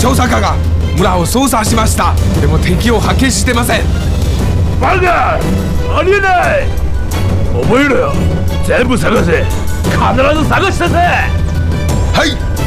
調査課が村を捜査しました。でも敵を発見してません。 バカ、ありえない。覚えろよ、全部探せ。必ず探したぜ。 はい。